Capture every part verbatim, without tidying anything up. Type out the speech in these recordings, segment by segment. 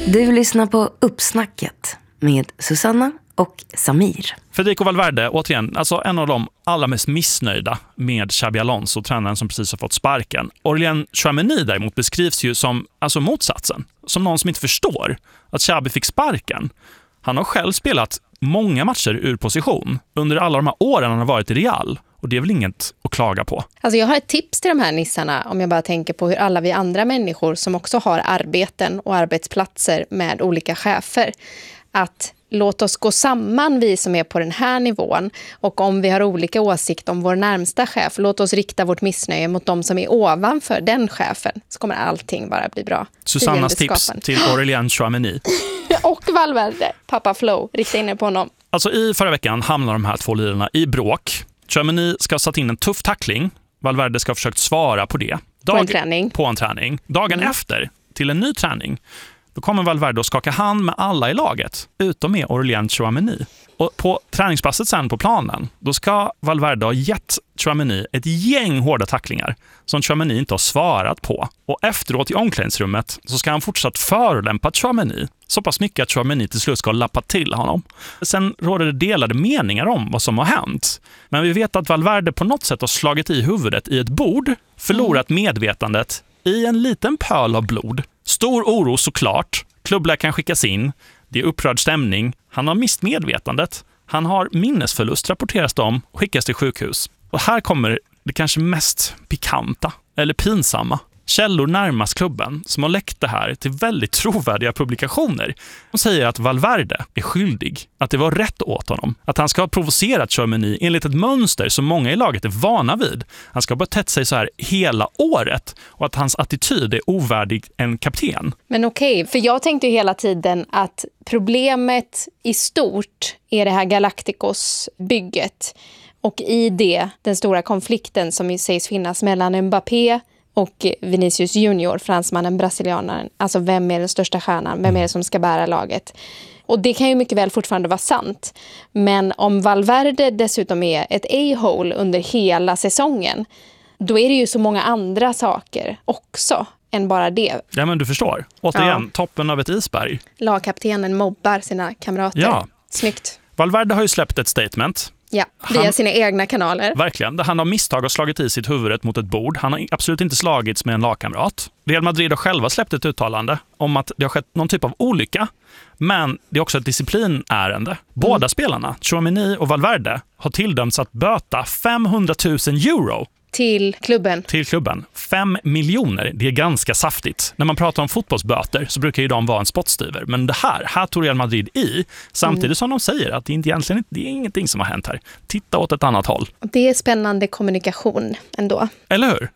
Du lyssnar på Uppsnacket med Susanna och Samir. Federico Valverde, återigen, alltså en av de allra mest missnöjda med Xabi Alonso, tränaren som precis har fått sparken. Aurélien Tchouaméni däremot beskrivs ju som alltså motsatsen, som någon som inte förstår att Xabi fick sparken. Han har själv spelat många matcher ur position under alla de här åren han har varit i Real. Och det är väl inget att klaga på. Alltså jag har ett tips till de här nissarna om jag bara tänker på hur alla vi andra människor som också har arbeten och arbetsplatser med olika chefer. Att låt oss gå samman vi som är på den här nivån, och om vi har olika åsikt om vår närmsta chef, låt oss rikta vårt missnöje mot de som är ovanför den chefen, så kommer allting bara bli bra. Susannas tips till Aurélien Tchouaméni. Och Valverde, pappa Flow, rikta in er på honom. Alltså i förra veckan hamnar de här två lirarna i bråk. Tchouaméni ska ha satt in en tuff tackling. Valverde ska ha försökt svara på det. Dag- på en träning. På en träning. Dagen mm. efter, till en ny träning, då kommer Valverde att skaka hand med alla i laget, utom med Aurélien Tchouaméni. Och på träningspasset sen på planen, då ska Valverde ha gett Tchouaméni ett gäng hårda tacklingar som Tchouaméni inte har svarat på. Och efteråt i omklädningsrummet så ska han fortsatt förolämpa Tchouaméni. Så pass mycket att Tchouaméni till slut ska lappa till honom. Sen råder det delade meningar om vad som har hänt. Men vi vet att Valverde på något sätt har slagit i huvudet i ett bord, förlorat mm. medvetandet i en liten pöl av blod. Stor oro såklart. Klubbläkaren skickas in. Det är upprörd stämning. Han har mist medvetandet. Han har minnesförlust, rapporteras det om, och skickas till sjukhus. Och här kommer det kanske mest pikanta, eller pinsamma. Källor närmast klubben som har läckt det här till väldigt trovärdiga publikationer. De säger att Valverde är skyldig, att det var rätt åt honom. Att han ska ha provocerat Tchouaméni enligt ett mönster som många i laget är vana vid. Han ska ha betett sig så här hela året, och att hans attityd är ovärdig en kapten. Men okej, för jag tänkte ju hela tiden att problemet i stort är det här Galacticos-bygget. Och i det, den stora konflikten som sägs finnas mellan Mbappé och Vinicius Junior, fransmannen, brasilianaren. Alltså vem är den största stjärnan? Vem är det som ska bära laget? Och det kan ju mycket väl fortfarande vara sant. Men om Valverde dessutom är ett a-hole under hela säsongen, då är det ju så många andra saker också än bara det. Ja, men du förstår. Återigen, ja. Toppen av ett isberg. Lagkaptenen mobbar sina kamrater. Ja. Snyggt. Valverde har ju släppt ett statement. Ja, via han, sina egna kanaler. Verkligen. Han har misstag och slagit i sitt huvudet mot ett bord. Han har absolut inte slagits med en lagkamrat. Real Madrid har själva släppt ett uttalande om att det har skett någon typ av olycka. Men det är också ett disciplinärende. Båda mm. spelarna, Tchouaméni och Valverde, har tilldömts att böta femhundratusen euro. Till klubben. Till klubben. Fem miljoner, det är ganska saftigt. När man pratar om fotbollsböter så brukar ju de vara en spottstyver. Men det här, här tog Real Madrid i. Samtidigt mm. som de säger att det, inte egentligen, det är ingenting som har hänt här. Titta åt ett annat håll. Det är spännande kommunikation ändå. Eller hur?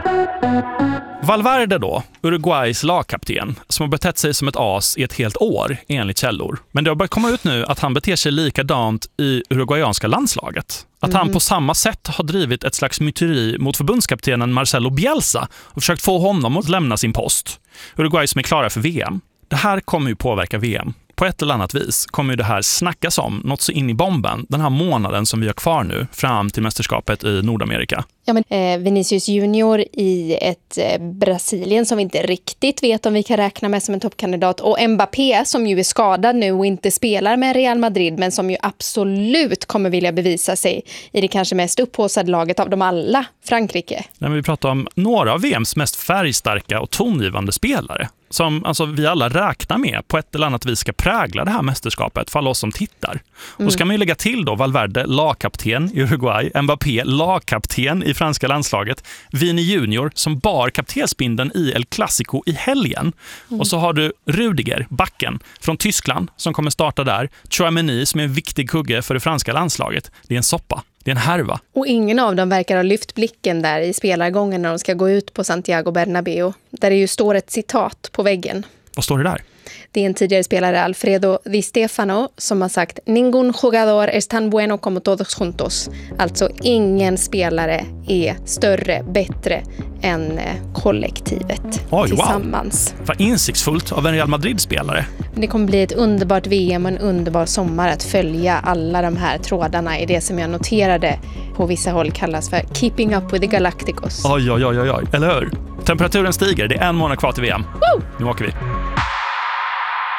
Valverde då, Uruguays lagkapten, som har betett sig som ett as i ett helt år enligt källor. Men det har börjat komma ut nu att han beter sig likadant i uruguayanska landslaget. Att mm. han på samma sätt har drivit ett slags myteri mot förbundskaptenen Marcelo Bielsa och försökt få honom att lämna sin post. Uruguay som är klara för V M. Det här kommer ju påverka V M. På ett eller annat vis kommer ju det här snackas om något så in i bomben den här månaden som vi har kvar nu fram till mästerskapet i Nordamerika. Ja, men eh, Vinicius Junior i ett eh, Brasilien som vi inte riktigt vet om vi kan räkna med som en toppkandidat, och Mbappé som ju är skadad nu och inte spelar med Real Madrid men som ju absolut kommer vilja bevisa sig i det kanske mest upphaussade laget av dem alla, Frankrike. När vi pratar om några av V M:s mest färgstarka och tongivande spelare som alltså vi alla räknar med på ett eller annat vis ska prägla det här mästerskapet för alla oss som tittar. Mm. Och ska man ju lägga till då Valverde, lagkapten i Uruguay, Mbappé, lagkapten i franska landslaget, Vini Junior som bar kaptensbindeln i El Clasico i helgen. Mm. Och så har du Rudiger, backen från Tyskland som kommer starta där, Tchouaméni som är en viktig kugge för det franska landslaget. Det är en soppa. Det är en härva. Och ingen av dem verkar ha lyft blicken där i spelargången när de ska gå ut på Santiago Bernabéu. Där det ju står ett citat på väggen. Vad står det där? Det är en tidigare spelare, Alfredo Di Stefano, som har sagt Ningún jugador es tan bueno como todos juntos. Alltså ingen spelare är större, bättre än kollektivet. Oj, tillsammans. Wow. Vad insiktsfullt av en Real Madrid-spelare. Det kommer bli ett underbart V M och en underbar sommar att följa alla de här trådarna i det som jag noterade på vissa håll kallas för Keeping Up with the Galacticos. Oj, oj, oj, oj, eller hur? Temperaturen stiger, det är en månad kvar till V M. Woo! Nu åker vi.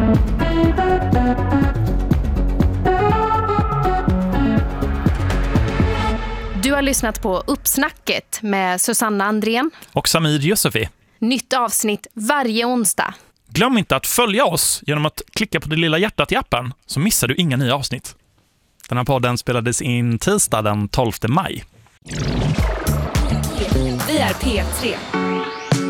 Du har lyssnat på Uppsnacket med Susanna Andrén och Samir Yusufi. Nytt avsnitt varje onsdag. Glöm inte att följa oss genom att klicka på det lilla hjärtat i appen, så missar du inga nya avsnitt. Den här podden spelades in tisdag den tolfte maj. Vi är P tre.